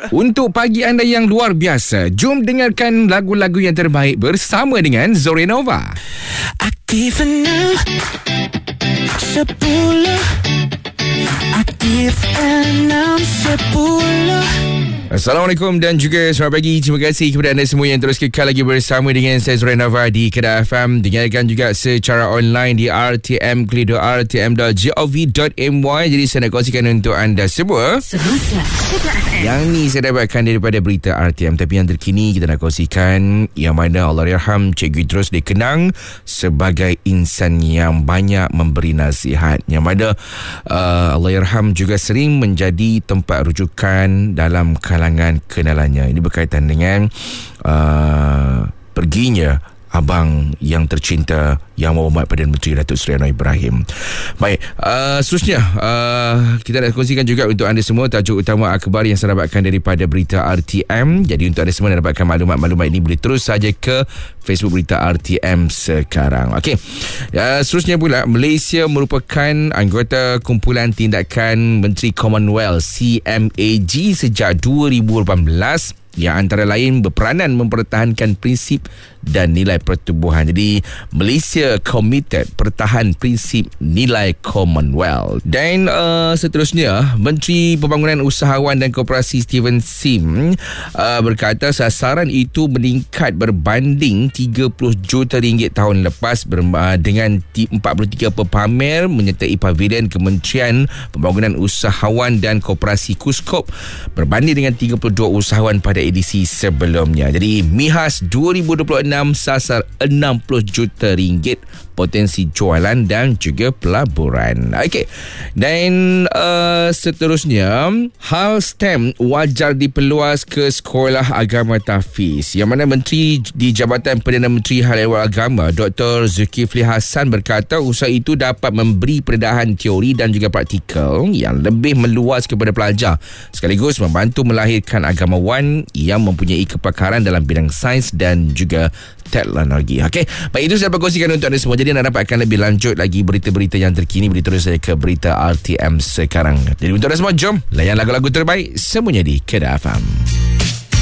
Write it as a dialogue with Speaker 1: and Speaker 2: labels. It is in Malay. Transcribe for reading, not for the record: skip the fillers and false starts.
Speaker 1: Untuk pagi anda yang luar biasa, jom dengarkan lagu-lagu yang terbaik bersama dengan Zorenova.
Speaker 2: Aktif 6 10. Aktif 6 10.
Speaker 1: Assalamualaikum dan juga selamat pagi. Terima kasih kepada anda semua yang terus kekal lagi bersama dengan saya Zorenova di Kedah FM. Dengarkan juga secara online di rtm.gov.my. Jadi saya nak kongsikan untuk anda semua yang ni saya dapatkan daripada berita RTM. Tapi yang terkini kita nak kongsikan yang mana Allahyarham Cikgu Idrus dikenang sebagai insan yang banyak memberi nasihat. Yang mana Allahyarham juga sering menjadi tempat rujukan dalam kalangan kenalannya. Ini berkaitan dengan perginya abang yang tercinta Yang Berhormat Perdana Menteri Datuk Seri Anwar Ibrahim. Baik, seterusnya kita nak kongsikan juga untuk anda semua tajuk utama akhbar yang saya dapatkan daripada berita RTM. Jadi untuk anda semua yang dapatkan maklumat-maklumat ini, boleh terus saja ke Facebook berita RTM sekarang. Okey. Seterusnya pula, Malaysia merupakan anggota kumpulan tindakan Menteri Commonwealth CMAG sejak 2018 yang antara lain berperanan mempertahankan prinsip dan nilai pertubuhan. Jadi Malaysia committed pertahan prinsip nilai Commonwealth. Dan seterusnya, Menteri Pembangunan Usahawan dan Koperasi Steven Sim berkata sasaran itu meningkat berbanding 30 juta ringgit tahun lepas dengan 43 pepamer menyertai pavilion Kementerian Pembangunan Usahawan dan Koperasi KUSKOP berbanding dengan 32 usahawan pada edisi sebelumnya. Jadi MIHAS 2026 sasar 60 juta ringgit potensi jualan dan juga pelaburan. Okey. Dan seterusnya, hal STEM wajar diperluas ke sekolah agama tahfiz. Yang mana Menteri di Jabatan Perdana Menteri Hal Ehwal Agama Dr. Zulkifli Hasan berkata usaha itu dapat memberi pendedahan teori dan juga praktikal yang lebih meluas kepada pelajar, sekaligus membantu melahirkan agamawan yang mempunyai kepakaran dalam bidang sains dan juga teknologi. Okey, baik, itu saya berkongsikan untuk anda semua. Jadi nak dapatkan lebih lanjut lagi berita-berita yang terkini, boleh terus saya ke berita RTM sekarang. Jadi untuk anda semua, jom layan lagu-lagu terbaik semuanya di Kedah FM.